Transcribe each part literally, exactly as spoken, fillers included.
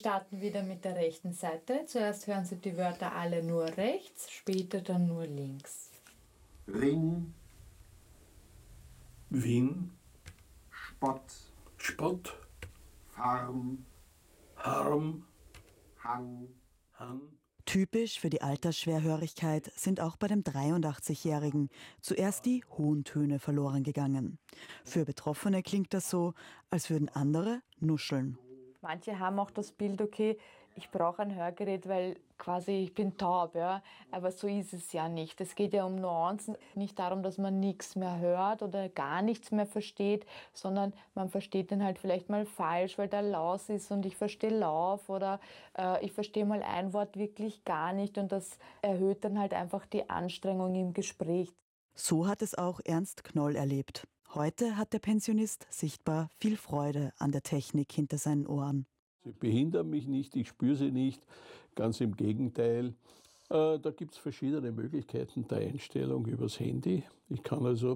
Starten wieder mit der rechten Seite. Zuerst hören Sie die Wörter alle nur rechts, später dann nur links. Ring, Wien, Spott, Spott, Farm, Harm, Hang, Hang. Typisch für die Altersschwerhörigkeit sind auch bei dem dreiundachtzigjährigen zuerst die hohen Töne verloren gegangen. Für Betroffene klingt das so, als würden andere nuscheln. Manche haben auch das Bild, okay, ich brauche ein Hörgerät, weil quasi ich bin taub, ja. Aber so ist es ja nicht. Es geht ja um Nuancen, nicht darum, dass man nichts mehr hört oder gar nichts mehr versteht, sondern man versteht den halt vielleicht mal falsch, weil da Laus ist und ich verstehe Lauf oder äh, ich verstehe mal ein Wort wirklich gar nicht und das erhöht dann halt einfach die Anstrengung im Gespräch. So hat es auch Ernst Knoll erlebt. Heute hat der Pensionist sichtbar viel Freude an der Technik hinter seinen Ohren. Sie behindern mich nicht, ich spüre sie nicht, ganz im Gegenteil. Äh, da gibt es verschiedene Möglichkeiten der Einstellung übers Handy. Ich kann also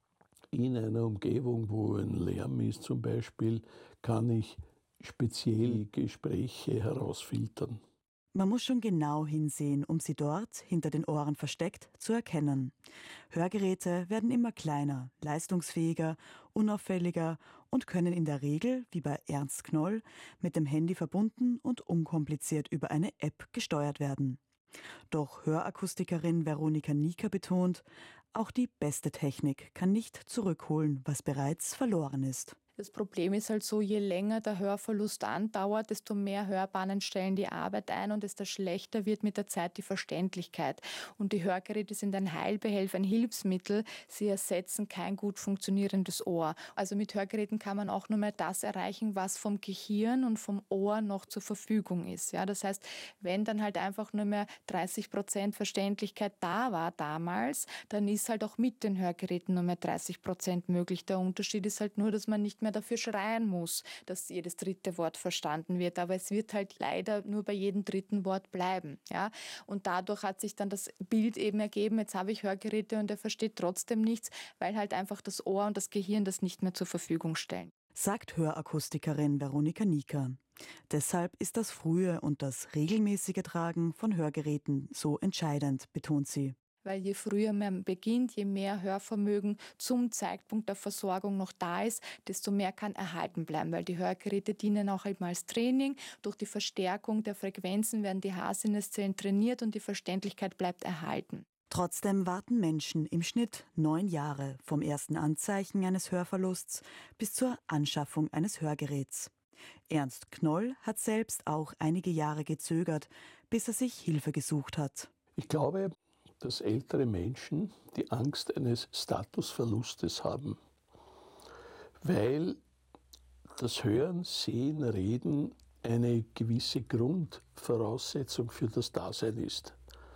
in einer Umgebung, wo ein Lärm ist zum Beispiel, kann ich speziell Gespräche herausfiltern. Man muss schon genau hinsehen, um sie dort, hinter den Ohren versteckt, zu erkennen. Hörgeräte werden immer kleiner, leistungsfähiger, unauffälliger und können in der Regel, wie bei Ernst Knoll, mit dem Handy verbunden und unkompliziert über eine App gesteuert werden. Doch Hörakustikerin Veronika Nieker betont, auch die beste Technik kann nicht zurückholen, was bereits verloren ist. Das Problem ist halt so, je länger der Hörverlust andauert, desto mehr Hörbahnen stellen die Arbeit ein und desto schlechter wird mit der Zeit die Verständlichkeit. Und die Hörgeräte sind ein Heilbehelf, ein Hilfsmittel. Sie ersetzen kein gut funktionierendes Ohr. Also mit Hörgeräten kann man auch nur mehr das erreichen, was vom Gehirn und vom Ohr noch zur Verfügung ist. Ja, das heißt, wenn dann halt einfach nur mehr dreißig Prozent Verständlichkeit da war damals, dann ist halt auch mit den Hörgeräten nur mehr dreißig Prozent möglich. Der Unterschied ist halt nur, dass man nicht mehr dafür schreien muss, dass jedes dritte Wort verstanden wird. Aber es wird halt leider nur bei jedem dritten Wort bleiben. Ja? Und dadurch hat sich dann das Bild eben ergeben, jetzt habe ich Hörgeräte und er versteht trotzdem nichts, weil halt einfach das Ohr und das Gehirn das nicht mehr zur Verfügung stellen. Sagt Hörakustikerin Veronika Nieker. Deshalb ist das frühe und das regelmäßige Tragen von Hörgeräten so entscheidend, betont sie. Weil je früher man beginnt, je mehr Hörvermögen zum Zeitpunkt der Versorgung noch da ist, desto mehr kann erhalten bleiben, weil die Hörgeräte dienen auch eben als Training. Durch die Verstärkung der Frequenzen werden die Haarsinneszellen trainiert und die Verständlichkeit bleibt erhalten. Trotzdem warten Menschen im Schnitt neun Jahre vom ersten Anzeichen eines Hörverlusts bis zur Anschaffung eines Hörgeräts. Ernst Knoll hat selbst auch einige Jahre gezögert, bis er sich Hilfe gesucht hat. Ich glaube, dass ältere Menschen die Angst eines Statusverlustes haben, weil das Hören, Sehen, Reden eine gewisse Grundvoraussetzung für das Dasein ist.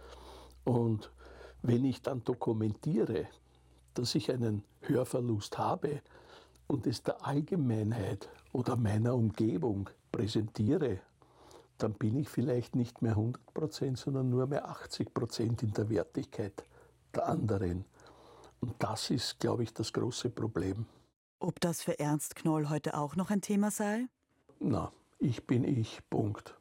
Und wenn ich dann dokumentiere, dass ich einen Hörverlust habe und es der Allgemeinheit oder meiner Umgebung präsentiere, dann bin ich vielleicht nicht mehr hundert Prozent, sondern nur mehr achtzig Prozent in der Wertigkeit der anderen. Und das ist, glaube ich, das große Problem. Ob das für Ernst Knoll heute auch noch ein Thema sei? Na, ich bin ich, Punkt.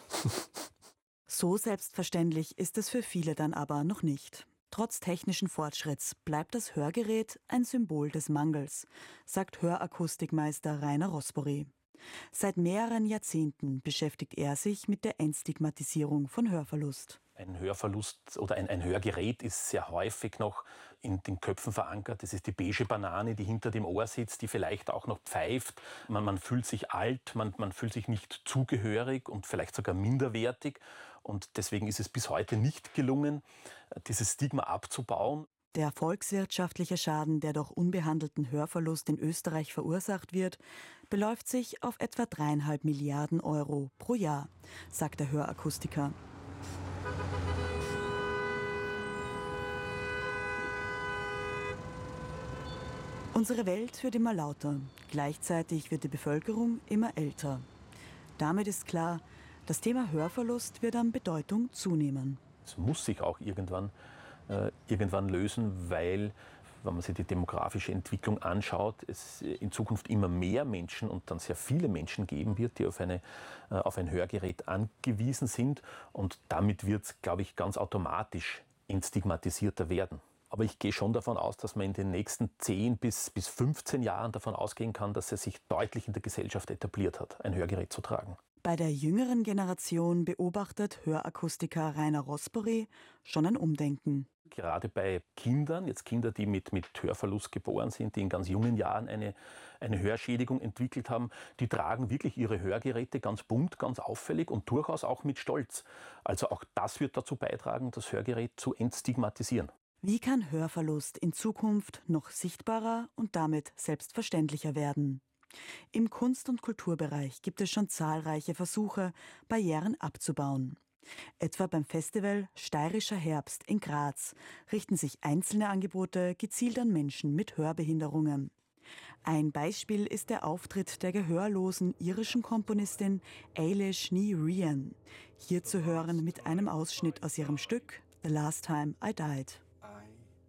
So selbstverständlich ist es für viele dann aber noch nicht. Trotz technischen Fortschritts bleibt das Hörgerät ein Symbol des Mangels, sagt Hörakustikmeister Rainer Rosbory. Seit mehreren Jahrzehnten beschäftigt er sich mit der Entstigmatisierung von Hörverlust. Ein Hörverlust oder ein, ein Hörgerät ist sehr häufig noch in den Köpfen verankert. Das ist die beige Banane, die hinter dem Ohr sitzt, die vielleicht auch noch pfeift. Man, man fühlt sich alt, man, man fühlt sich nicht zugehörig und vielleicht sogar minderwertig. Und deswegen ist es bis heute nicht gelungen, dieses Stigma abzubauen. Der volkswirtschaftliche Schaden, der durch unbehandelten Hörverlust in Österreich verursacht wird, beläuft sich auf etwa dreieinhalb Milliarden Euro pro Jahr, sagt der Hörakustiker. Unsere Welt wird immer lauter, gleichzeitig wird die Bevölkerung immer älter. Damit ist klar, das Thema Hörverlust wird an Bedeutung zunehmen. Es muss sich auch irgendwann, äh, irgendwann lösen, weil wenn man sich die demografische Entwicklung anschaut, es in Zukunft immer mehr Menschen und dann sehr viele Menschen geben wird, die auf, eine, auf ein Hörgerät angewiesen sind. Und damit wird es, glaube ich, ganz automatisch entstigmatisierter werden. Aber ich gehe schon davon aus, dass man in den nächsten zehn bis fünfzehn Jahren davon ausgehen kann, dass er sich deutlich in der Gesellschaft etabliert hat, ein Hörgerät zu tragen. Bei der jüngeren Generation beobachtet Hörakustiker Rainer Roßbory schon ein Umdenken. Gerade bei Kindern, jetzt Kinder, die mit, mit Hörverlust geboren sind, die in ganz jungen Jahren eine, eine Hörschädigung entwickelt haben, die tragen wirklich ihre Hörgeräte ganz bunt, ganz auffällig und durchaus auch mit Stolz. Also auch das wird dazu beitragen, das Hörgerät zu entstigmatisieren. Wie kann Hörverlust in Zukunft noch sichtbarer und damit selbstverständlicher werden? Im Kunst- und Kulturbereich gibt es schon zahlreiche Versuche, Barrieren abzubauen. Etwa beim Festival Steirischer Herbst in Graz richten sich einzelne Angebote gezielt an Menschen mit Hörbehinderungen. Ein Beispiel ist der Auftritt der gehörlosen irischen Komponistin Eilish Ní Riain. Hier zu hören mit einem Ausschnitt aus ihrem Stück The Last Time I Died.